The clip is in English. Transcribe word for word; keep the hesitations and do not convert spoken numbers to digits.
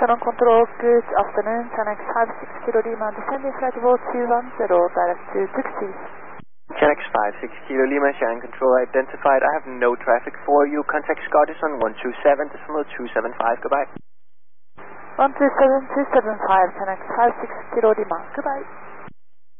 Shannon Control, good afternoon. Channel five six Kilo Lima, descending flight level two one zero, direct to Tuxi. Channel five six Kilo Lima, Shannon Control identified. I have no traffic for you. Contact Scottish on one two seven decimal two seven five. Goodbye. one two seven two seven five, Channel five six Kilo Lima. Goodbye.